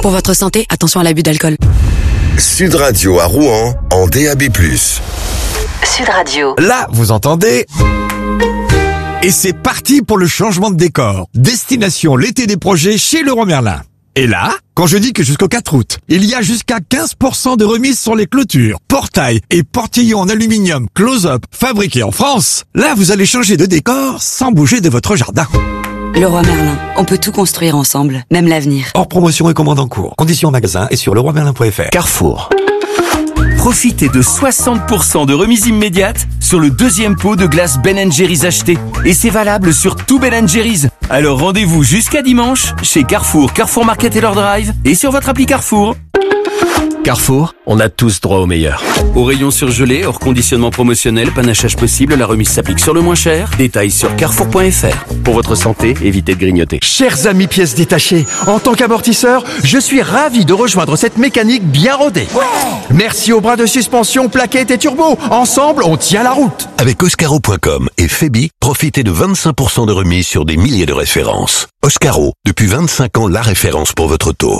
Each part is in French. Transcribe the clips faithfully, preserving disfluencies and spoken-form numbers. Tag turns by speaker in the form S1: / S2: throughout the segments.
S1: Pour votre santé, attention à l'abus d'alcool.
S2: Sud Radio à Rouen en D A B plus.
S3: Sud Radio.
S4: Là, vous entendez? Et c'est parti pour le changement de décor. Destination l'été des projets chez Leroy Merlin. Et là, quand je dis que jusqu'au quatre août, il y a jusqu'à quinze pour cent de remise sur les clôtures, portails et portillons en aluminium close-up fabriqués en France, là vous allez changer de décor sans bouger de votre jardin.
S1: Leroy Merlin, on peut tout construire ensemble, même l'avenir.
S4: Hors promotion et commande en cours. Conditions en magasin et sur leroy merlin point f r.
S5: Carrefour. Profitez de soixante pour cent de remise immédiate sur le deuxième pot de glace Ben and Jerry's acheté. Et c'est valable sur tout Ben and Jerry's. Alors rendez-vous jusqu'à dimanche chez Carrefour, Carrefour Market et leur Drive et sur votre appli Carrefour.
S6: Carrefour, on a tous droit au meilleur.
S5: Au rayon surgelé, hors conditionnement promotionnel, panachage possible, la remise s'applique sur le moins cher. Détails sur carrefour point f r.
S6: Pour votre santé, évitez de grignoter.
S7: Chers amis pièces détachées, en tant qu'amortisseur, je suis ravi de rejoindre cette mécanique bien rodée. Ouais. Merci aux bras de suspension, plaquettes et turbo. Ensemble, on tient la route.
S2: Avec Oscaro point com et Febi, profitez de vingt-cinq pour cent de remise sur des milliers de références. Oscaro, depuis vingt-cinq ans, la référence pour votre auto.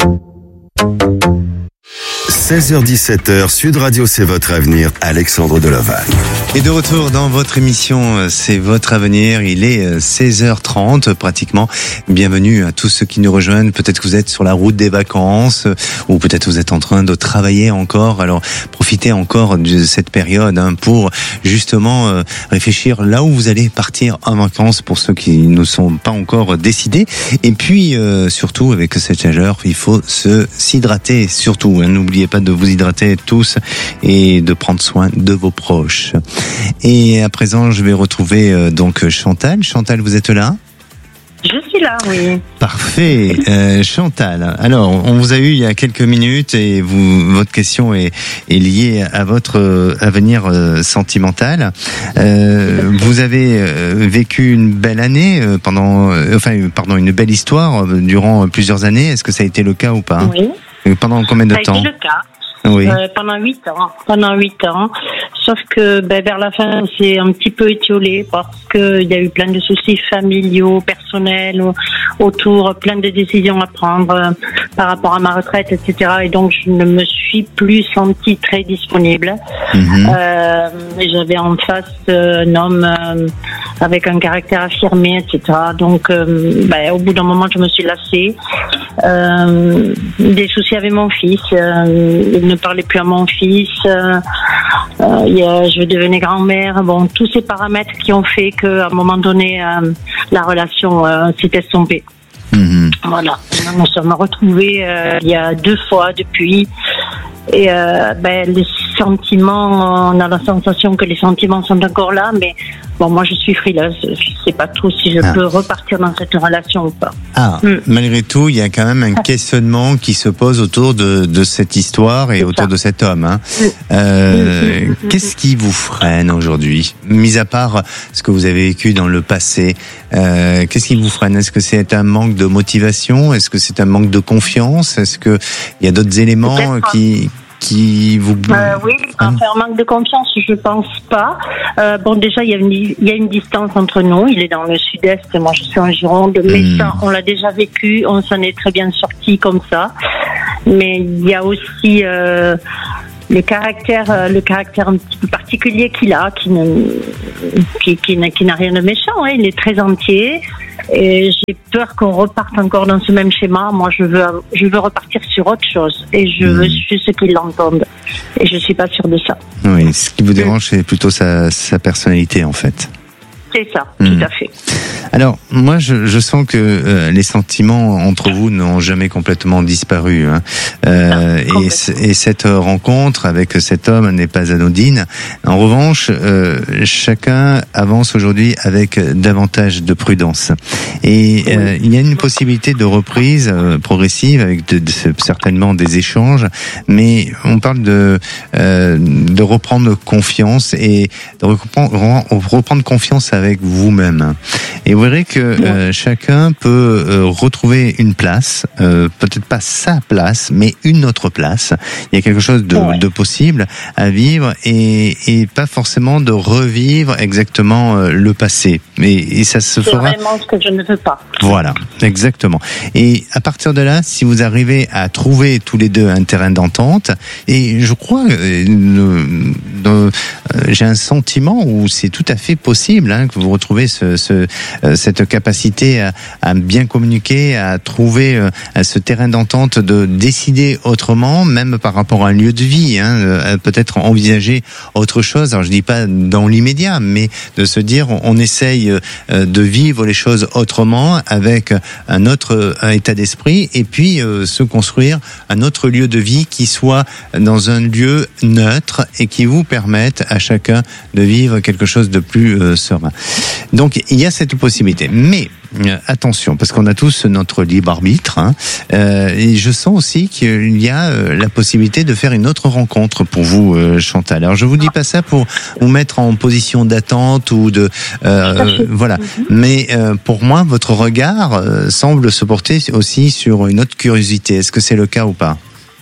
S2: seize heures dix-sept, Sud Radio, c'est votre avenir. Alexandre Deloval.
S8: Et de retour dans votre émission, c'est votre avenir. Il est seize heures trente pratiquement. Bienvenue à tous ceux qui nous rejoignent. Peut-être que vous êtes sur la route des vacances ou peut-être que vous êtes en train de travailler encore. Alors profitez encore de cette période hein, pour justement euh, réfléchir là où vous allez partir en vacances pour ceux qui ne sont pas encore décidés. Et puis euh, surtout avec cette chaleur, il faut se s'hydrater surtout. Hein. N'oubliez pas de vous hydrater tous et de prendre soin de vos proches. Et à présent, je vais retrouver euh, donc Chantal. Chantal, vous êtes là ?
S9: Je suis là, oui.
S8: Parfait. Euh, Chantal, alors, on vous a eu il y a quelques minutes et vous, votre question est, est liée à votre euh, avenir euh, sentimental. Euh, vous avez euh, vécu une belle année euh, pendant, euh, enfin, pardon, une belle histoire euh, durant plusieurs années. Est-ce que ça a été le cas ou pas ?
S9: Oui.
S8: Pendant combien de
S9: ça
S8: temps ?
S9: Ça a été le cas.
S8: Oui.
S9: Euh, pendant huit ans. Pendant huit ans. Sauf que ben, vers la fin, c'est un petit peu étiolé parce que il y a eu plein de soucis familiaux, personnels autour, plein de décisions à prendre euh, par rapport à ma retraite, et cetera. Et donc, je ne me suis plus sentie très disponible. Mmh. Euh, j'avais en face euh, un homme euh, avec un caractère affirmé, et cetera. Donc, euh, ben, au bout d'un moment, je me suis lassée. Euh, des soucis avec mon fils. Euh, il ne parlait plus à mon fils. Euh, euh, il y a, je devenais grand-mère. Bon, tous ces paramètres qui ont fait qu'à un moment donné, euh, la relation euh, s'est estompée. Mmh. Voilà. Nous nous sommes retrouvés euh, il y a deux fois depuis. Et euh, ben, les sentiments, on a la sensation que les sentiments sont encore là, mais bon, moi je suis frileuse, je sais pas trop si je ah. peux repartir dans cette relation ou pas.
S8: Ah, mm. Malgré tout, il y a quand même un questionnement qui se pose autour de, de cette histoire et C'est autour ça. de cet homme. Hein. Mm. Euh, mm. Qu'est-ce qui vous freine aujourd'hui, mis à part ce que vous avez vécu dans le passé? euh, Qu'est-ce qui vous freine? Est-ce que c'est un manque de motivation? Est-ce que c'est un manque de confiance? Est-ce que il y a d'autres éléments qui qui vous...
S9: Euh, oui, enfin, un manque de confiance, je pense pas. Euh, bon, déjà, il y a une, il y a une distance entre nous. Il est dans le sud-est, moi je suis en Gironde. Mais mmh. ça, on l'a déjà vécu, on s'en est très bien sorti comme ça. Mais il y a aussi euh, le caractère, euh, le caractère un petit peu particulier qu'il a, qui ne, qui, qui, n'a, qui n'a rien de méchant. Hein. Il est très entier. Et j'ai peur qu'on reparte encore dans ce même schéma. Moi, je veux, je veux repartir sur autre chose. Et je mmh. veux juste qu'ils l'entendent. Et je suis pas sûre de ça.
S8: Oui, ce qui vous dérange, c'est plutôt sa, sa personnalité, en fait.
S9: C'est ça, mmh. tout à fait.
S8: Alors, moi, je, je sens que euh, les sentiments entre vous n'ont jamais complètement disparu. Hein. Euh, non, et, et cette rencontre avec cet homme n'est pas anodine. En revanche, euh, chacun avance aujourd'hui avec davantage de prudence. Et oui. euh, il y a une possibilité de reprise euh, progressive avec de, de, certainement des échanges, mais on parle de, euh, de reprendre confiance et de reprendre, reprendre confiance à avec vous-même. Et vous verrez que euh, chacun peut euh, retrouver une place, euh, peut-être pas sa place, mais une autre place. Il y a quelque chose de, ouais. de possible à vivre et, et pas forcément de revivre exactement euh, le passé. Et, et ça se
S9: c'est
S8: fera.
S9: C'est vraiment ce que je ne veux pas.
S8: Voilà, exactement. Et à partir de là, si vous arrivez à trouver tous les deux un terrain d'entente, et je crois, euh, euh, euh, j'ai un sentiment où c'est tout à fait possible hein, que vous retrouvez ce, ce cette capacité à, à bien communiquer, à trouver euh, ce terrain d'entente, de décider autrement, même par rapport à un lieu de vie, hein, peut-être envisager autre chose. Alors je dis pas dans l'immédiat, mais de se dire on, on essaye euh, de vivre les choses autrement, avec un autre un état d'esprit, et puis euh, se construire un autre lieu de vie qui soit dans un lieu neutre et qui vous permette à chacun de vivre quelque chose de plus euh, serein. Donc il y a cette possibilité. Mais euh, attention, parce qu'on a tous notre libre arbitre, hein, euh, et je sens aussi qu'il y a euh, la possibilité de faire une autre rencontre pour vous, euh, Chantal. Alors je vous dis pas ça pour vous mettre en position d'attente ou de euh, voilà, mais euh, pour moi votre regard euh, semble se porter aussi sur une autre curiosité. Est-ce que c'est le cas ou pas?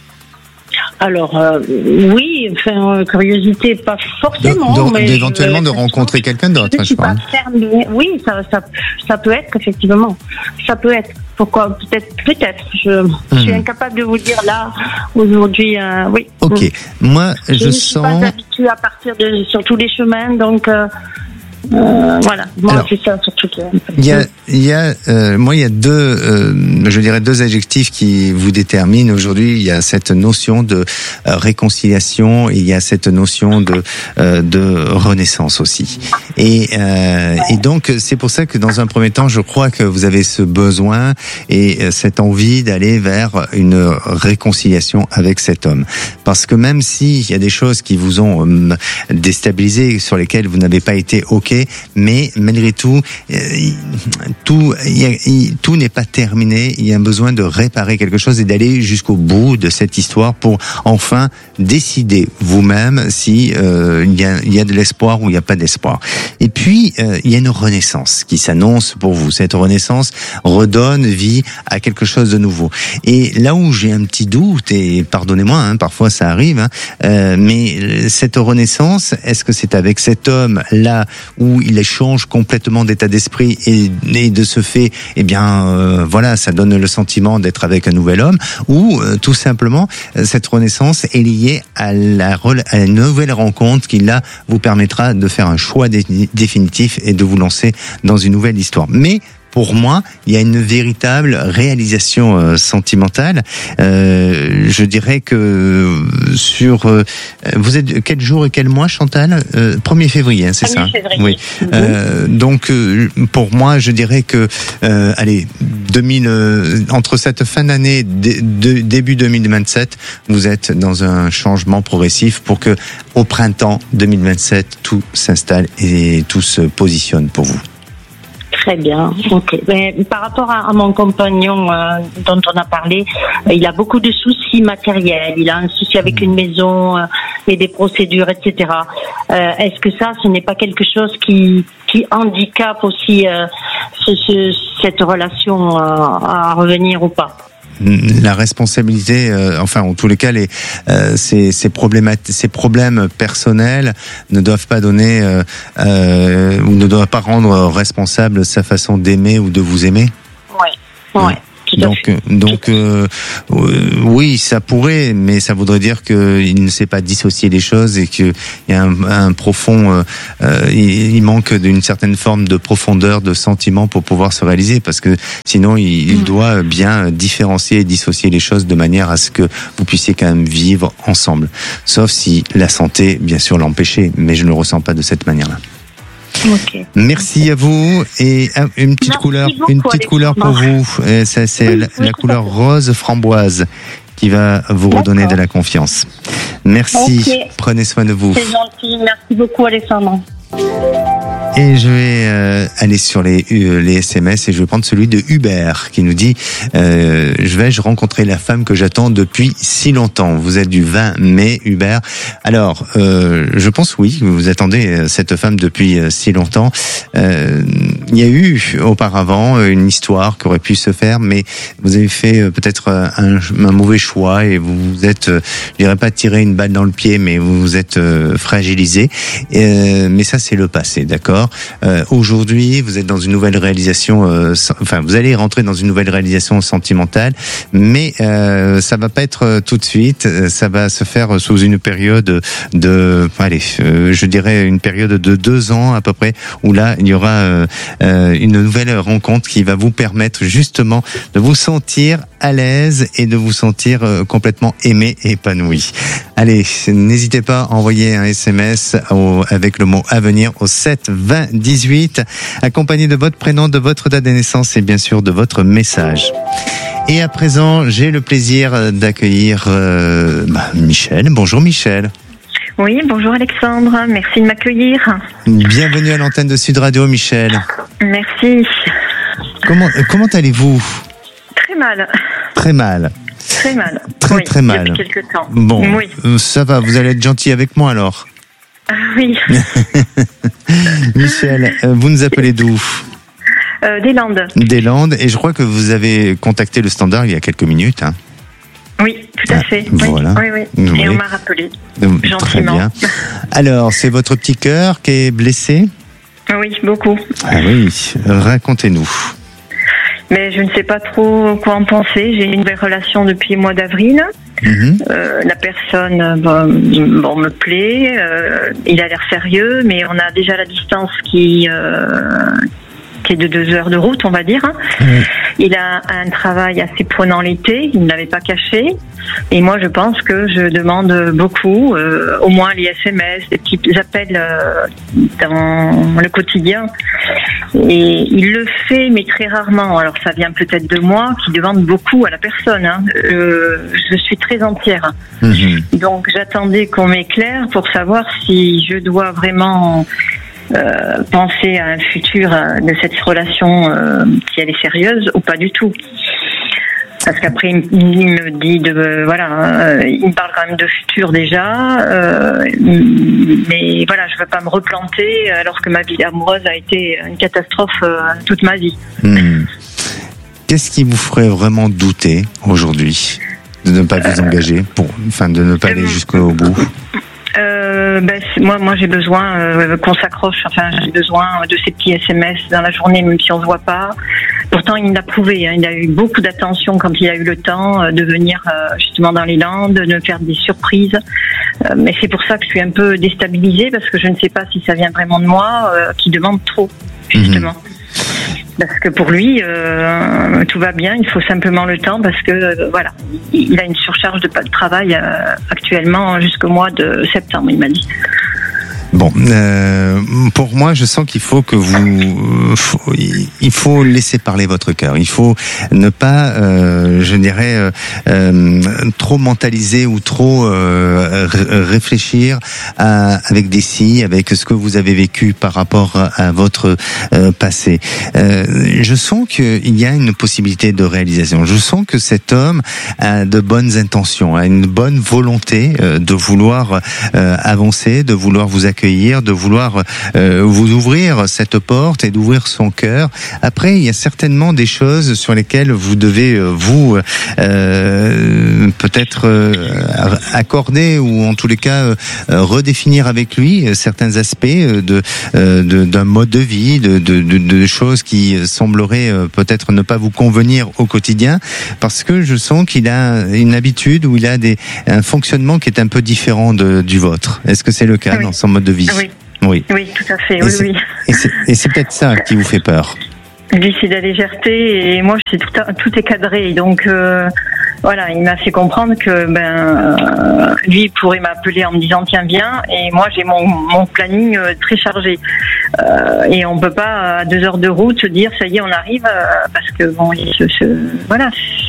S9: Alors euh, oui, enfin, curiosité pas forcément,
S8: de, de,
S9: mais
S8: éventuellement de rencontrer quelqu'un d'autre.
S9: Je suis pas fermée. Oui, ça, ça, ça peut être effectivement, ça peut être. Pourquoi peut-être, peut-être. Je, mmh. je suis incapable de vous dire là aujourd'hui. Euh, oui.
S8: Ok. Mmh. Moi, je, je
S9: ne
S8: sens.
S9: suis pas habituée à partir de sur tous les chemins, donc. Euh, Euh, voilà, moi Alors, c'est ça surtout.
S8: Il y a, il y a, euh, moi il y a deux, euh, je dirais deux adjectifs qui vous déterminent aujourd'hui. Il y a cette notion de euh, réconciliation et il y a cette notion de euh, de renaissance aussi. Et euh, et donc c'est pour ça que dans un premier temps, je crois que vous avez ce besoin et cette envie d'aller vers une réconciliation avec cet homme, parce que même s'il y a des choses qui vous ont euh, déstabilisé, sur lesquelles vous n'avez pas été ok. Mais malgré tout, tout, tout n'est pas terminé. Il y a un besoin de réparer quelque chose et d'aller jusqu'au bout de cette histoire pour enfin décider vous-même si euh, il y a, il y a de l'espoir ou il n'y a pas d'espoir. Et puis euh, il y a une renaissance qui s'annonce pour vous. Cette renaissance redonne vie à quelque chose de nouveau. Et là où j'ai un petit doute, et pardonnez-moi, hein, parfois ça arrive, hein, euh, mais cette renaissance, est-ce que c'est avec cet homme là où il change complètement d'état d'esprit et, et de ce fait, eh bien, euh, voilà, ça donne le sentiment d'être avec un nouvel homme, ou euh, tout simplement, cette renaissance est liée à la, à la nouvelle rencontre qui là vous permettra de faire un choix dé- définitif et de vous lancer dans une nouvelle histoire. Mais pour moi, il y a une véritable réalisation euh, sentimentale. Euh, je dirais que sur... Euh, vous êtes quel jour et quel mois, Chantal? euh, premier février, hein, c'est ça?
S9: Février.
S8: Oui. Mm-hmm. Euh, donc, euh, pour moi, je dirais que... Euh, allez, deux mille, euh, entre cette fin d'année, d- de, début deux mille vingt-sept, vous êtes dans un changement progressif pour que, au printemps deux mille vingt-sept, tout s'installe et tout se positionne pour vous.
S9: Très bien, ok. Mais par rapport à, à mon compagnon euh, dont on a parlé, euh, il a beaucoup de soucis matériels. Il a un souci avec une maison euh, et des procédures, et cetera. Euh, est-ce que ça, ce n'est pas quelque chose qui, qui handicape aussi euh, ce, ce, cette relation euh, à revenir ou pas?
S8: La responsabilité, euh, enfin en tous les cas, les euh, ces ces problématiques, ces problèmes personnels ne doivent pas donner euh, euh, ou ne doivent pas rendre responsable sa façon d'aimer ou de vous aimer.
S9: Ouais, ouais.
S8: Donc, donc euh, oui, ça pourrait, mais ça voudrait dire qu'il ne sait pas dissocier les choses et qu'il y a un, un profond, euh, euh, il, il manque d'une certaine forme de profondeur, de sentiment pour pouvoir se réaliser, parce que sinon il, il doit bien différencier et dissocier les choses de manière à ce que vous puissiez quand même vivre ensemble. Sauf si la santé, bien sûr, l'empêchait, mais je ne le ressens pas de cette manière-là.
S9: Okay.
S8: Merci à vous et une petite
S9: Merci
S8: couleur,
S9: beaucoup,
S8: une petite couleur pour vous. Et ça, c'est oui, la, oui, la couleur rose framboise qui va vous D'accord. redonner de la confiance. Merci. Okay. Prenez soin de vous.
S9: C'est gentil. Merci beaucoup, Alexandre.
S8: Et je vais euh, aller sur les, euh, les S M S et je vais prendre celui de Hubert qui nous dit euh, « Je vais-je rencontrer la femme que j'attends depuis si longtemps ?» Vous êtes du vingt mai, Hubert. Alors, euh, je pense oui, vous attendez cette femme depuis euh, si longtemps. Euh, il y a eu auparavant une histoire qui aurait pu se faire, mais vous avez fait euh, peut-être un, un mauvais choix et vous vous êtes, euh, je dirais pas tiré une balle dans le pied, mais vous vous êtes euh, fragilisé. Euh, mais ça, c'est le passé, d'accord ? Euh, aujourd'hui, vous êtes dans une nouvelle réalisation, euh, enfin, vous allez rentrer dans une nouvelle réalisation sentimentale, mais euh, ça va pas être euh, tout de suite. Ça va se faire sous une période de, allez, euh, je dirais une période de deux ans à peu près, où là, il y aura euh, euh, une nouvelle rencontre qui va vous permettre justement de vous sentir à l'aise et de vous sentir euh, complètement aimé et épanoui. Allez, n'hésitez pas à envoyer un S M S au, avec le mot avenir au sept vingt dix-huit, accompagné de votre prénom, de votre date de naissance et bien sûr de votre message. Et à présent, j'ai le plaisir d'accueillir euh, bah, Michel. Bonjour Michel.
S10: Oui, bonjour Alexandre, merci de m'accueillir.
S8: Bienvenue à l'antenne de Sud Radio, Michel.
S10: Merci.
S8: Comment, comment allez-vous ?
S10: Très mal.
S8: Très mal.
S10: Très mal.
S8: Très
S10: oui,
S8: très mal.
S10: Depuis quelques temps.
S8: Bon,
S10: oui.
S8: Ça va, vous allez être gentil avec moi alors.
S10: Ah, oui.
S8: Michel, vous nous appelez d'où ?
S10: euh, Des Landes.
S8: Des Landes, et je crois que vous avez contacté le standard il y a quelques minutes. Hein.
S10: Oui, tout à fait.
S8: Ah, voilà.
S10: Oui, oui, oui.
S8: Oui.
S10: Et on m'a rappelé. Gentiment.
S8: Très bien. Alors, c'est votre petit cœur qui est blessé ?
S10: Oui, beaucoup.
S8: Ah oui, racontez-nous.
S10: Mais je ne sais pas trop quoi en penser. J'ai une nouvelle relation depuis le mois d'avril. Mmh. Euh, la personne bon, bon, me plaît, euh, il a l'air sérieux, mais on a déjà la distance qui, euh, qui est de deux heures de route, on va dire. Mmh. Il a un travail assez prenant l'été, il ne l'avait pas caché. Et moi, je pense que je demande beaucoup, euh, au moins les S M S, des petits appels euh, dans le quotidien. Et il le fait, mais très rarement. Alors, ça vient peut-être de moi, qui demande beaucoup à la personne. Hein. Euh, je suis très entière. Mmh. Donc, j'attendais qu'on m'éclaire pour savoir si je dois vraiment euh, penser à un futur de cette relation, euh, si elle est sérieuse ou pas du tout. Parce qu'après, il me dit de, euh, voilà, euh, il me parle quand même de futur déjà, euh, mais voilà, je veux pas me replanter alors que ma vie amoureuse a été une catastrophe euh, toute ma vie. Mmh.
S8: Qu'est-ce qui vous ferait vraiment douter aujourd'hui de ne pas vous engager, pour, enfin, de ne pas aller jusqu'au bout?
S10: Euh, ben, moi, moi, j'ai besoin euh, qu'on s'accroche. Enfin, j'ai besoin de ces petits S M S dans la journée, même si on se voit pas. Pourtant, il l'a prouvé. Hein, il a eu beaucoup d'attention quand il a eu le temps euh, de venir euh, justement dans les Landes, de me faire des surprises. Euh, mais c'est pour ça que je suis un peu déstabilisée parce que je ne sais pas si ça vient vraiment de moi, euh, qui demande trop, justement. Mmh. Parce que pour lui, euh, tout va bien, il faut simplement le temps parce que euh, voilà, il a une surcharge de travail euh, actuellement jusqu'au mois de septembre, il m'a dit.
S8: Bon, euh, pour moi, je sens qu'il faut que vous, faut, il faut laisser parler votre cœur. Il faut ne pas, euh, je dirais, euh, euh, trop mentaliser ou trop euh, réfléchir à, avec des si, avec ce que vous avez vécu par rapport à, à votre euh, passé. Euh, je sens qu'il y a une possibilité de réalisation. Je sens que cet homme a de bonnes intentions, a une bonne volonté euh, de vouloir euh, avancer, de vouloir vous accueillir, de vouloir euh, vous ouvrir cette porte et d'ouvrir son cœur. Après, il y a certainement des choses sur lesquelles vous devez euh, vous euh, peut-être euh, accorder ou en tous les cas euh, redéfinir avec lui certains aspects de, euh, de d'un mode de vie, de, de, de, de choses qui sembleraient euh, peut-être ne pas vous convenir au quotidien, parce que je sens qu'il a une habitude ou il a des un fonctionnement qui est un peu différent de, du vôtre. Est-ce que c'est le cas oui. dans son mode de vie?
S10: Oui.
S8: Oui.
S10: Oui, tout à fait.
S8: Et
S10: oui,
S8: c'est,
S10: oui.
S8: Et c'est, et c'est peut-être ça qui vous fait peur.
S10: Lui, c'est de la légèreté et moi, c'est tout, tout est cadré. Donc, euh, voilà, il m'a fait comprendre que ben, euh, lui, il pourrait m'appeler en me disant tiens, viens. Et moi, j'ai mon, mon planning euh, très chargé. Euh, et on peut pas, à deux heures de route, se dire ça y est, on arrive. Euh, parce que, bon, ce, ce, voilà,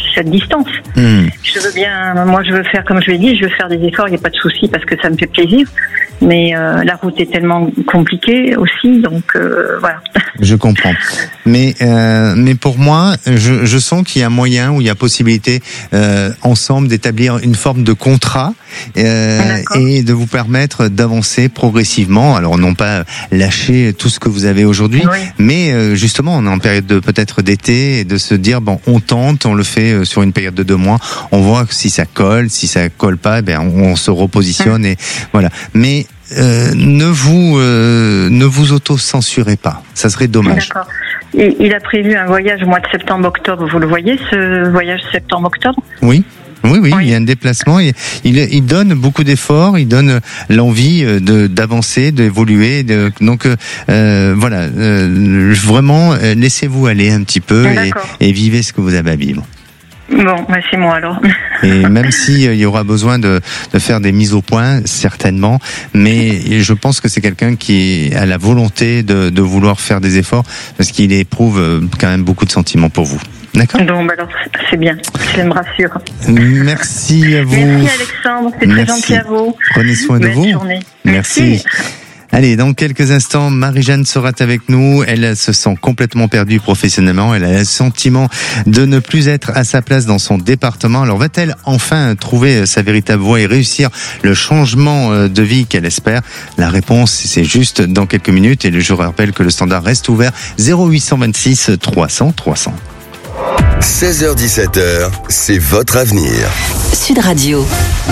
S10: cette distance.
S8: Mmh.
S10: Je veux bien, moi je veux faire, comme je l'ai dit, je veux faire des efforts, il n'y a pas de souci parce que ça me fait plaisir. Mais euh, la route est tellement compliquée aussi, donc euh, voilà.
S8: Je comprends. Mais euh, mais pour moi, je, je sens qu'il y a moyen ou il y a possibilité euh, ensemble d'établir une forme de contrat euh, et de vous permettre d'avancer progressivement. Alors non pas lâcher tout ce que vous avez aujourd'hui, oui. mais euh, justement on est en période de peut-être d'été et de se dire bon on tente, on le fait sur une période de deux mois, on voit si ça colle, si ça colle pas, ben on, on se repositionne et voilà. Mais Euh, ne vous euh, ne vous auto-censurez pas, ça serait dommage.
S10: D'accord. Et il a prévu un voyage au mois de septembre-octobre, vous le voyez, ce voyage septembre-octobre ?
S8: Oui. Oui, oui,
S10: oui,
S8: il y a un déplacement. Il, il, il donne beaucoup d'efforts, il donne l'envie de d'avancer, d'évoluer. De, donc euh, voilà, euh, vraiment, laissez-vous aller un petit peu et, et vivez ce que vous avez à vivre.
S10: Bon, bah c'est moi alors.
S8: Et même s'il euh, y aura besoin de, de faire des mises au point, certainement, mais je pense que c'est quelqu'un qui a la volonté de, de vouloir faire des efforts parce qu'il éprouve quand même beaucoup de sentiments pour vous. D'accord ?
S10: Bon, bah alors c'est bien, ça me rassure.
S8: Merci à vous.
S10: Merci Alexandre, c'est très gentil à vous.
S8: Prenez soin de
S10: Belle
S8: vous.
S10: journée.
S8: Merci.
S10: Merci.
S8: Allez, dans quelques instants, Marie-Jeanne sera avec nous. Elle se sent complètement perdue professionnellement. Elle a le sentiment de ne plus être à sa place dans son département. Alors, va-t-elle enfin trouver sa véritable voie et réussir le changement de vie qu'elle espère ? La réponse, c'est juste dans quelques minutes. Et je rappelle que le standard reste ouvert. zéro huit cent vingt-six trois cents trois cents.
S11: seize heures dix-sept heures, c'est votre avenir.
S3: Sud Radio.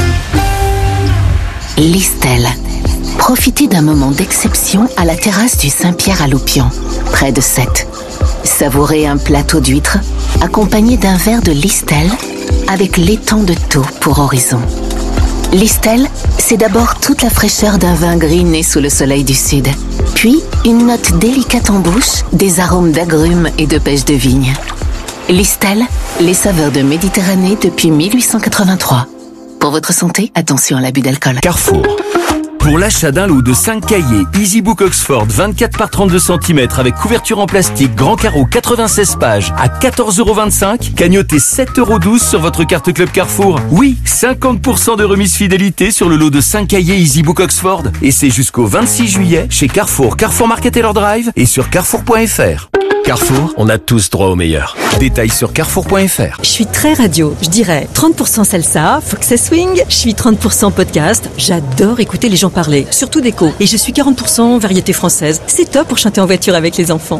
S3: Listel. Profitez d'un moment d'exception à la terrasse du Saint-Pierre à Loupian, près de Sète. Savourez un plateau d'huîtres accompagné d'un verre de Listel avec l'étang de Thau pour horizon. Listel, c'est d'abord toute la fraîcheur d'un vin gris né sous le soleil du sud. Puis, une note délicate en bouche, des arômes d'agrumes et de pêche de vigne. Listel, les saveurs de Méditerranée depuis mille huit cent quatre-vingt-trois. Pour votre santé, attention à l'abus d'alcool.
S5: Carrefour. Pour l'achat d'un lot de cinq cahiers EasyBook Oxford vingt-quatre par trente-deux centimètres avec couverture en plastique grand carreau quatre-vingt-seize pages à quatorze euros vingt-cinq, cagnotez sept euros douze sur votre carte Club Carrefour. Oui, cinquante pour cent de remise fidélité sur le lot de cinq cahiers EasyBook Oxford. Et c'est jusqu'au vingt-six juillet chez Carrefour, Carrefour Market Taylor Drive et sur carrefour point f r.
S6: Carrefour, on a tous droit au meilleur.
S5: Détails sur carrefour point f r.
S12: Je suis très radio, je dirais trente pour cent salsa, faut que ça swing. Je suis trente pour cent podcast, j'adore écouter les gens parler, surtout d'écho. Et je suis quarante pour cent variété française. C'est top pour chanter en voiture avec les enfants.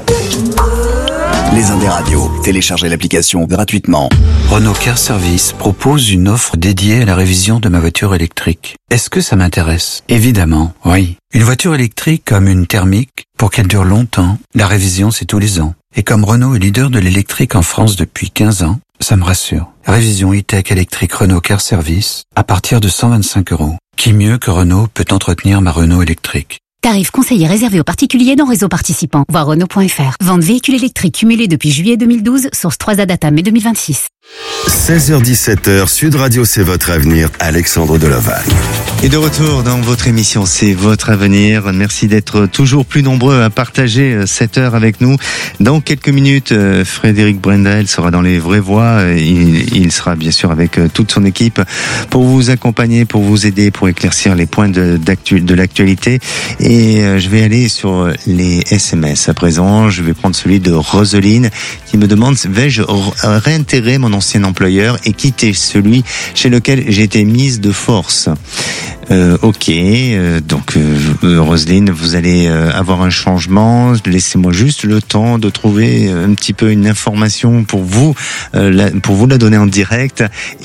S13: Les Indes radios, téléchargez l'application gratuitement.
S14: Renault Car Service propose une offre dédiée à la révision de ma voiture électrique. Est-ce que ça m'intéresse ? Évidemment, oui. Une voiture électrique comme une thermique, pour qu'elle dure longtemps, la révision c'est tous les ans. Et comme Renault est leader de l'électrique en France depuis quinze ans, ça me rassure. Révision e-tech électrique Renault Car Service à partir de cent vingt-cinq euros. Qui mieux que Renault peut entretenir ma Renault électrique ?
S15: Tarif conseillé réservé aux particuliers dans réseau participant. Voir Renault point f r. Vente véhicules électriques cumulés depuis juillet deux mille douze, source trois A Data mai deux mille vingt-six.
S11: seize heures dix-sept heures, Sud Radio, c'est votre avenir. Alexandre Delovac.
S8: Et de retour dans votre émission, c'est votre avenir. Merci d'être toujours plus nombreux à partager cette heure avec nous. Dans quelques minutes, Frédéric Brendel sera dans les vraies voies. Il, il sera bien sûr avec toute son équipe pour vous accompagner, pour vous aider, pour éclaircir les points de, d'actu, de l'actualité. Et je vais aller sur les S M S à présent. Je vais prendre celui de Roseline qui me demande: vais-je réintégrer mon ancien employeur et quitter celui chez lequel j'ai été mise de force? Euh, ok, euh, donc euh, Roselyne, vous allez euh, avoir un changement. Laissez-moi juste le temps de trouver un petit peu une information pour vous, euh, la, pour vous la donner en direct.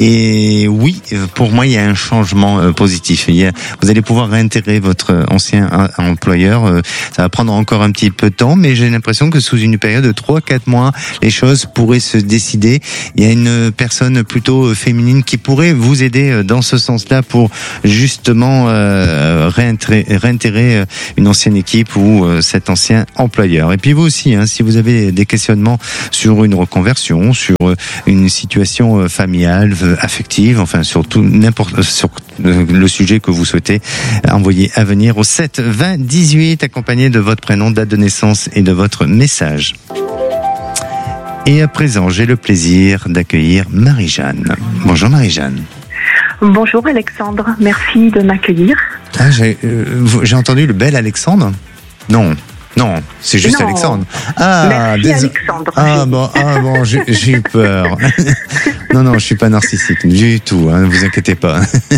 S8: Et oui, pour moi, il y a un changement euh, positif. Il y a, vous allez pouvoir réintégrer votre ancien euh, employeur. Euh, ça va prendre encore un petit peu de temps, mais j'ai l'impression que sous une période de trois quatre mois, les choses pourraient se décider. Il y a une personne plutôt féminine qui pourrait vous aider dans ce sens-là pour justement Euh, réintégrer, réintégrer une ancienne équipe ou euh, cet ancien employeur. Et puis vous aussi, hein, si vous avez des questionnements sur une reconversion, sur euh, une situation euh, familiale, euh, affective, enfin sur tout n'importe sur euh, le sujet que vous souhaitez, envoyer à venir au sept vingt dix-huit accompagné de votre prénom, date de naissance et de votre message. Et à présent, j'ai le plaisir d'accueillir Marie-Jeanne. Bonjour Marie-Jeanne.
S16: Bonjour Alexandre, merci de m'accueillir.
S8: Ah, j'ai, euh, j'ai entendu le bel Alexandre ? Non, non, c'est juste
S16: non.
S8: Alexandre. Ah,
S16: merci
S8: dés...
S16: Alexandre.
S8: Ah bon, ah bon, j'ai, j'ai eu peur. Non, non, je suis pas narcissique du tout, hein, ne vous inquiétez pas.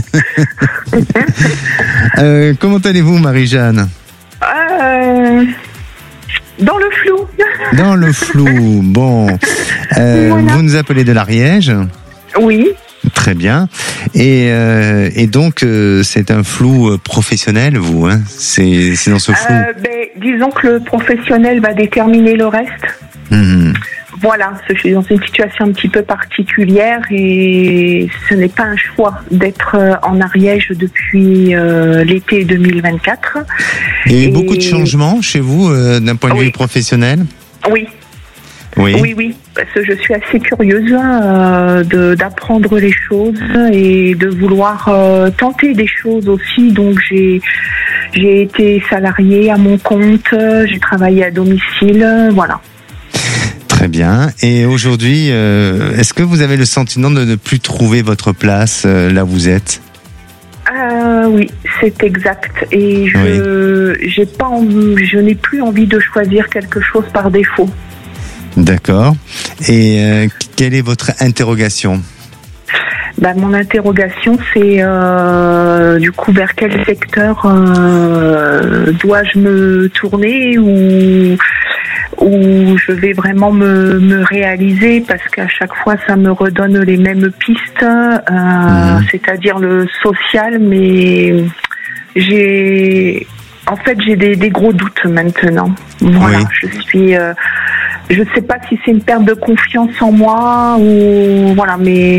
S8: euh, comment allez-vous Marie-Jeanne ?
S16: euh, Dans le flou.
S8: Dans le flou, bon. Euh, voilà. Vous nous appelez de l'Ariège ?
S16: Oui.
S8: Très bien. Et, euh, et donc, euh, c'est un flou professionnel, vous, hein ? C'est, c'est dans ce flou.
S16: Euh, ben, disons que le professionnel va déterminer le reste. Mmh. Voilà, je suis dans une situation un petit peu particulière et ce n'est pas un choix d'être en Ariège depuis euh, l'été deux mille vingt-quatre.
S8: Il y a eu et... beaucoup de changements chez vous, euh, d'un point de oui. vue professionnel ?
S16: Oui.
S8: Oui.
S16: oui, oui, parce que je suis assez curieuse euh, de, d'apprendre les choses et de vouloir euh, tenter des choses aussi. Donc j'ai j'ai été salariée à mon compte, j'ai travaillé à domicile, voilà.
S8: Très bien. Et aujourd'hui, euh, est-ce que vous avez le sentiment de ne plus trouver votre place euh, là où vous êtes ?
S16: Euh, oui, c'est exact. Et je oui. j'ai pas envie, je n'ai plus envie de choisir quelque chose par défaut.
S8: D'accord. Et euh, quelle est votre interrogation ?
S16: Bah, mon interrogation, c'est euh, du coup vers quel secteur euh, dois-je me tourner ou où je vais vraiment me, me réaliser, parce qu'à chaque fois ça me redonne les mêmes pistes, euh, mmh. c'est-à-dire le social, mais j'ai en fait j'ai des, des gros doutes maintenant. Voilà, oui. je suis euh, je ne sais pas si c'est une perte de confiance en moi ou voilà, mais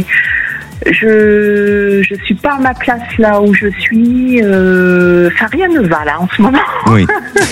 S16: je je suis pas à ma place là où je suis. Euh, enfin, rien ne va là en ce moment.
S8: Oui.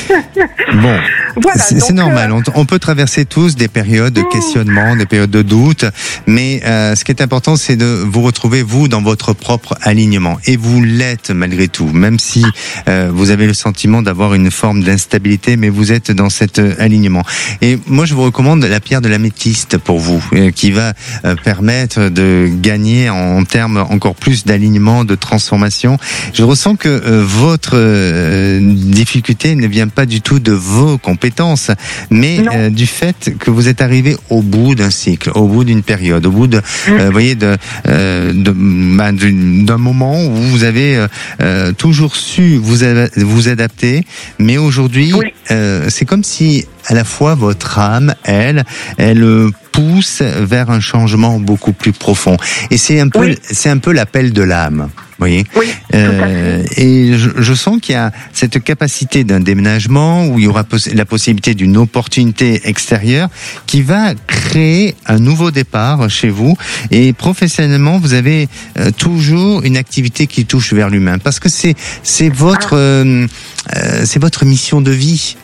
S8: Bon,
S16: voilà,
S8: c'est,
S16: donc,
S8: c'est normal. Euh... On, on peut traverser tous des périodes de mmh. questionnement, des périodes de doute, mais euh, ce qui est important, c'est de vous retrouver vous dans votre propre alignement. Et vous l'êtes malgré tout, même si euh, vous avez le sentiment d'avoir une forme d'instabilité, mais vous êtes dans cet euh, alignement. Et moi, je vous recommande la pierre de l'améthyste pour vous, euh, qui va euh, permettre de gagner en termes encore plus d'alignement, de transformation. Je ressens que euh, votre euh, difficulté ne vient pas du tout de vos compétences, mais euh, du fait que vous êtes arrivé au bout d'un cycle, au bout d'une période, au bout de, euh, vous voyez, de, euh, de, bah, d'un moment où vous avez euh, toujours su vous, a, vous adapter, mais aujourd'hui, oui. euh, c'est comme si à la fois votre âme, elle, elle pousse vers un changement beaucoup plus profond. Et c'est un peu, oui. c'est un peu l'appel de l'âme. Vous voyez,
S16: oui,
S8: euh, et je, je sens qu'il y a cette capacité d'un déménagement où il y aura poss- la possibilité d'une opportunité extérieure qui va créer un nouveau départ chez vous. Et professionnellement, vous avez euh, toujours une activité qui touche vers l'humain, parce que c'est c'est votre euh, euh, c'est votre mission de vie.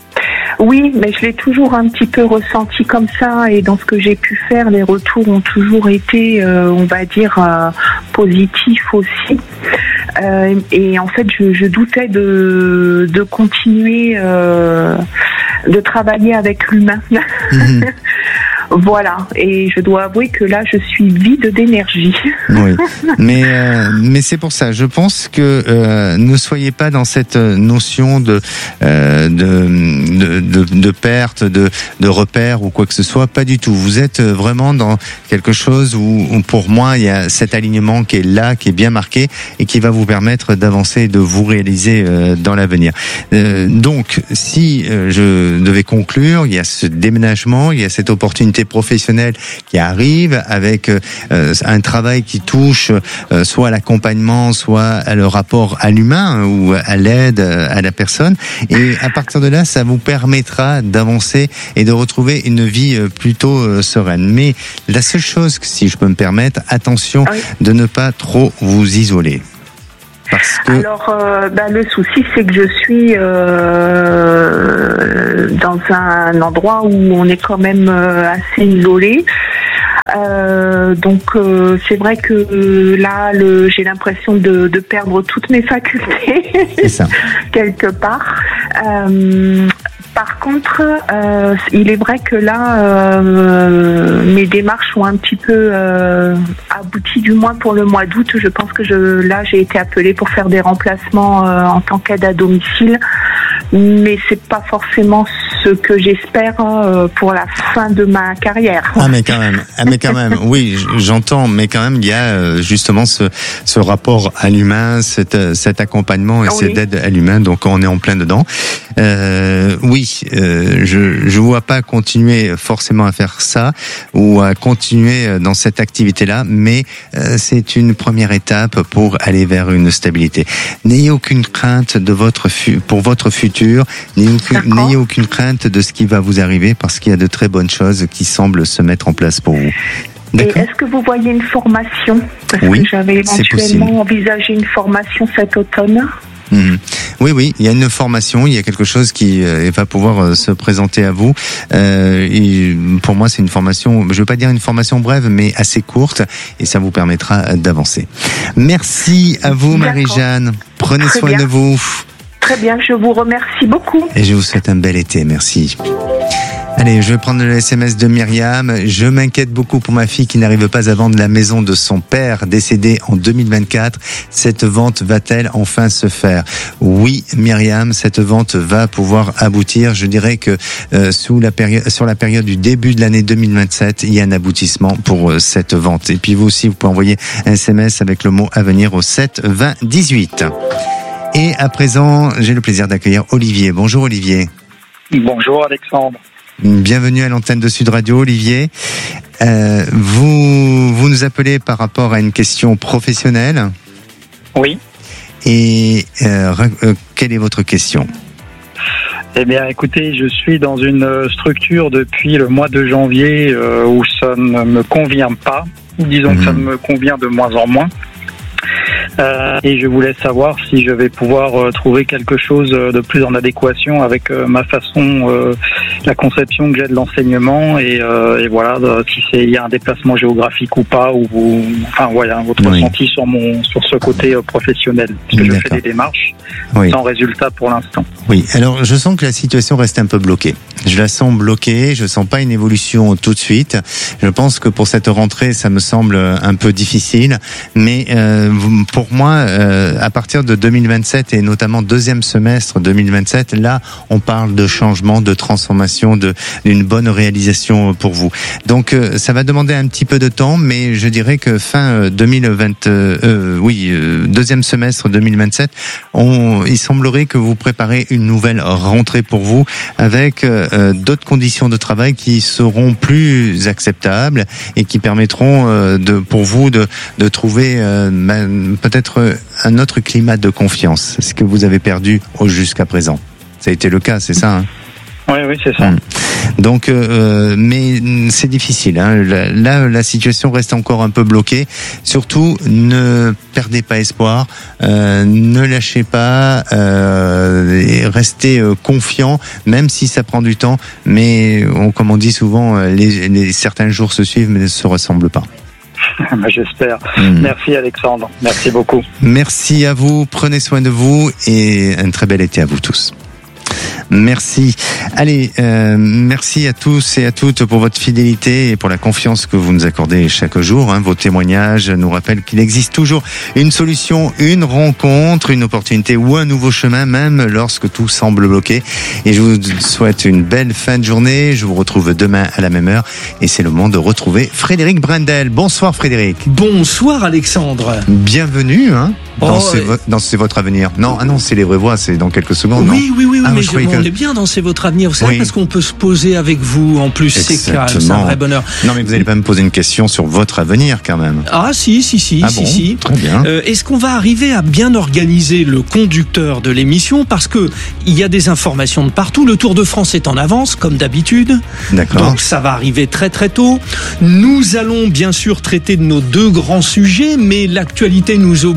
S16: Oui, mais je l'ai toujours un petit peu ressenti comme ça, et dans ce que j'ai pu faire, les retours ont toujours été, euh, on va dire, euh, positifs aussi. Euh, et en fait, je, je doutais de, de continuer, euh, de travailler avec l'humain. Mmh. Voilà, et je dois avouer que là, je suis vide d'énergie.
S8: Oui, mais euh, mais c'est pour ça. Je pense que euh, ne soyez pas dans cette notion de euh, de, de de de perte, de de repère ou quoi que ce soit. Pas du tout. Vous êtes vraiment dans quelque chose où, où pour moi, il y a cet alignement qui est là, qui est bien marqué et qui va vous permettre d'avancer et de vous réaliser euh, dans l'avenir. Euh, donc, si euh, je devais conclure, il y a ce déménagement, il y a cette opportunité professionnel qui arrive avec euh, un travail qui touche euh, soit à l'accompagnement, soit à le rapport à l'humain ou à l'aide à la personne. Et à partir de là, ça vous permettra d'avancer et de retrouver une vie plutôt euh, sereine. Mais la seule chose, si je peux me permettre, attention oui. de ne pas trop vous isoler. Parce que...
S16: Alors, euh, bah, le souci, c'est que je suis euh, dans un endroit où on est quand même euh, assez isolé. Euh, donc, euh, c'est vrai que euh, là, le, j'ai l'impression de, de perdre toutes mes facultés,
S8: c'est ça.
S16: quelque part. Euh, Par contre, euh, il est vrai que là, euh, mes démarches ont un petit peu euh, abouti, du moins pour le mois d'août. Je pense que je, là, j'ai été appelée pour faire des remplacements euh, en tant qu'aide à domicile, mais c'est pas forcément ce que j'espère euh, pour la fin de ma carrière.
S8: Ah mais quand même, ah mais quand même, oui, j'entends, mais quand même, il y a euh, justement ce, ce rapport à l'humain, cet, cet accompagnement et oui. cette aide à l'humain. Donc on est en plein dedans. Euh, oui, euh, je je vois pas continuer forcément à faire ça ou à continuer dans cette activité-là, mais euh, c'est une première étape pour aller vers une stabilité. N'ayez aucune crainte de votre fu- pour votre futur, n'ayez aucune, n'ayez aucune crainte de ce qui va vous arriver, parce qu'il y a de très bonnes choses qui semblent se mettre en place pour vous.
S16: D'accord. Et est-ce que vous voyez une formation? Parce
S8: oui,
S16: que j'avais éventuellement envisagé une formation cet automne.
S8: Mmh. Oui, oui, il y a une formation, il y a quelque chose qui euh, va pouvoir euh, se présenter à vous. Euh, et pour moi, c'est une formation, je ne veux pas dire une formation brève, mais assez courte, et ça vous permettra d'avancer. Merci à vous, Marie-Jeanne. Prenez Très soin bien. de vous.
S16: Très bien, je vous remercie beaucoup.
S8: Et je vous souhaite un bel été, merci. Allez, je vais prendre le S M S de Myriam. Je m'inquiète beaucoup pour ma fille qui n'arrive pas à vendre la maison de son père décédé en deux mille vingt-quatre. Cette vente va-t-elle enfin se faire? Oui, Myriam, cette vente va pouvoir aboutir. Je dirais que euh, sous la période, sur la période du début de l'année deux mille vingt-sept, il y a un aboutissement pour euh, cette vente. Et puis vous aussi, vous pouvez envoyer un S M S avec le mot à venir au sept vingt dix-huit. Et à présent, j'ai le plaisir d'accueillir Olivier. Bonjour Olivier.
S17: Bonjour Alexandre.
S8: Bienvenue à l'antenne de Sud Radio, Olivier. Euh, vous, vous nous appelez par rapport à une question professionnelle.
S17: Oui.
S8: Et euh, euh, quelle est votre question?
S17: Eh bien, écoutez, je suis dans une structure depuis le mois de janvier euh, où ça ne me convient pas. Disons mmh. que ça me convient de moins en moins. Euh, et je voulais savoir si je vais pouvoir euh, trouver quelque chose de plus en adéquation avec euh, ma façon, euh, la conception que j'ai de l'enseignement et, euh, et voilà, de, si c'est il y a un déplacement géographique ou pas, ou, ou enfin voilà, votre oui. ressenti sur mon sur ce côté euh, professionnel, parce que D'accord. je fais des démarches oui. sans résultat pour l'instant.
S8: Oui, alors je sens que la situation reste un peu bloquée. Je la sens bloquée, je sens pas une évolution tout de suite. Je pense que pour cette rentrée, ça me semble un peu difficile, mais euh, pour moi, euh, à partir de deux mille vingt-sept et notamment deuxième semestre deux mille vingt-sept, là, on parle de changement, de transformation, de d'une bonne réalisation pour vous. Donc, euh, ça va demander un petit peu de temps, mais je dirais que fin deux mille vingt, euh, oui, euh, deuxième semestre deux mille vingt-sept, on, il semblerait que vous préparez une nouvelle rentrée pour vous avec euh, d'autres conditions de travail qui seront plus acceptables et qui permettront euh, de pour vous de de trouver euh, peut-être un autre climat de confiance, ce que vous avez perdu jusqu'à présent. Ça a été le cas, c'est ça, hein?
S17: Oui, oui, c'est ça.
S8: Donc, euh, mais c'est difficile. Hein. Là, la situation reste encore un peu bloquée. Surtout, ne perdez pas espoir, euh, ne lâchez pas, euh, et restez euh, confiant, même si ça prend du temps. Mais, on, comme on dit souvent, les, les, certains jours se suivent, mais ne se ressemblent pas.
S17: J'espère. Mmh. Merci Alexandre. Merci beaucoup.
S8: Merci à vous. Prenez soin de vous et un très bel été à vous tous. Merci. Allez, euh, merci à tous et à toutes pour votre fidélité et pour la confiance que vous nous accordez chaque jour. Hein. Vos témoignages nous rappellent qu'il existe toujours une solution, une rencontre, une opportunité ou un nouveau chemin, même lorsque tout semble bloqué. Et je vous souhaite une belle fin de journée. Je vous retrouve demain à la même heure. Et c'est le moment de retrouver Frédéric Brendel. Bonsoir Frédéric.
S18: Bonsoir Alexandre.
S8: Bienvenue. Hein. Dans,
S18: oh,
S8: c'est, vo- dans C'est votre avenir. Non, ah non, c'est les vraies voix, c'est dans quelques secondes.
S18: Oui,
S8: non
S18: oui, oui, oui
S8: ah,
S18: mais je, je on que... est bien dans C'est votre avenir, vous savez, oui. parce qu'on peut se poser avec vous. En plus,
S8: Exactement.
S18: C'est calme, c'est un vrai bonheur.
S8: Non, mais vous n'allez pas me poser une question sur votre avenir, quand même.
S18: Ah, si, si, si,
S8: ah
S18: si,
S8: bon
S18: si.
S8: Très bien.
S18: Euh, est-ce qu'on va arriver à bien organiser le conducteur de l'émission, parce que il y a des informations de partout. Le Tour de France est en avance, comme d'habitude.
S8: D'accord.
S18: Donc, ça va arriver très, très tôt. Nous allons bien sûr traiter de nos deux grands sujets, mais l'actualité nous oblige à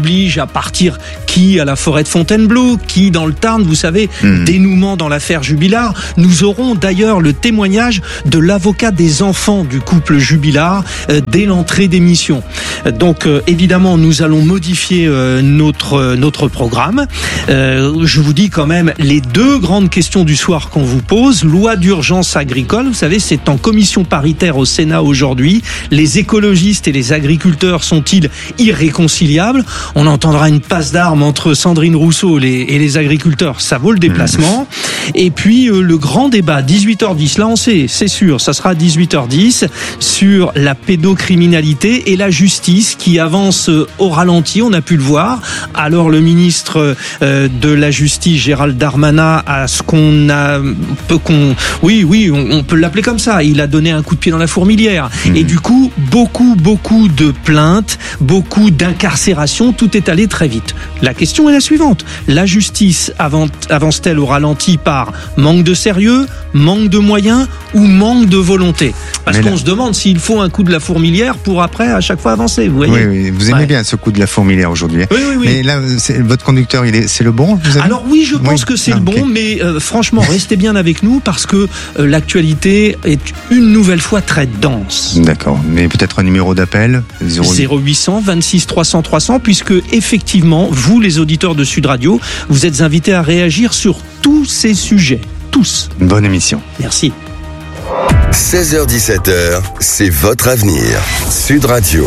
S18: partir qui à la forêt de Fontainebleau, qui dans le Tarn, vous savez, mmh. dénouement dans l'affaire Jubilard. Nous aurons d'ailleurs le témoignage de l'avocat des enfants du couple Jubilard euh, dès l'entrée d'émission. Donc euh, évidemment, nous allons modifier euh, notre euh, notre programme. Euh, je vous dis quand même les deux grandes questions du soir qu'on vous pose. Loi d'urgence agricole, vous savez, c'est en commission paritaire au Sénat aujourd'hui. Les écologistes et les agriculteurs sont-ils irréconciliables? On entendra une passe d'armes entre Sandrine Rousseau et les, et les agriculteurs. Ça vaut le déplacement. Mmh. Et puis euh, le grand débat, dix-huit heures dix. Là, on sait, c'est sûr, ça sera dix-huit heures dix sur la pédocriminalité et la justice qui avance au ralenti. On a pu le voir. Alors le ministre euh, de la Justice, Gérald Darmanin, a ce qu'on a peut qu'on, oui, oui, on, on peut l'appeler comme ça. Il a donné un coup de pied dans la fourmilière. Mmh. Et du coup, beaucoup, beaucoup de plaintes, beaucoup d'incarcérations. Tout est allé très vite. La question est la suivante. La justice avance-t-elle au ralenti par manque de sérieux, manque de moyens ou manque de volonté? Parce Mais qu'on là... se demande s'il faut un coup de la fourmilière pour après à chaque fois avancer. Vous voyez?
S8: Oui, oui. Vous aimez ouais. bien ce coup de la fourmilière aujourd'hui.
S18: Oui, oui, oui.
S8: Mais là, c'est, votre conducteur, il est, c'est le bon, vous avez...
S18: Alors oui, je pense oui. que c'est ah, le bon, okay. mais euh, franchement, restez bien avec nous parce que euh, l'actualité est une nouvelle fois très dense.
S8: D'accord. Mais peut-être un numéro d'appel
S18: zéro huit cent vingt-six trois cents trois cents, puisque effectivement, vous, les auditeurs de Sud Radio, vous êtes invités à réagir sur tous ces sujets. Tous.
S8: Une bonne émission.
S18: Merci.
S11: seize heures dix-sept heures, c'est votre avenir. Sud Radio.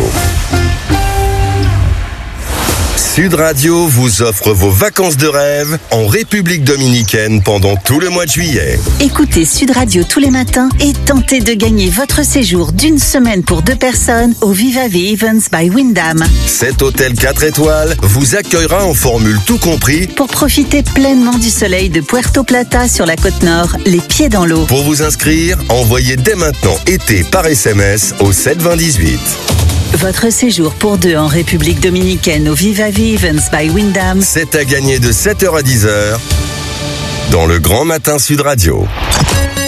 S11: Sud Radio vous offre vos vacances de rêve en République dominicaine pendant tout le mois de juillet.
S3: Écoutez Sud Radio tous les matins et tentez de gagner votre séjour d'une semaine pour deux personnes au Viva Vie Events by Wyndham.
S11: Cet hôtel quatre étoiles vous accueillera en formule tout compris
S3: pour profiter pleinement du soleil de Puerto Plata sur la côte nord, les pieds dans l'eau.
S11: Pour vous inscrire, envoyez dès maintenant été par S M S au sept vingt dix-huit.
S3: Votre séjour pour deux en République dominicaine au Viva Vie Events by Wyndham.
S11: C'est à gagner de sept heures à dix heures dans le Grand Matin Sud Radio.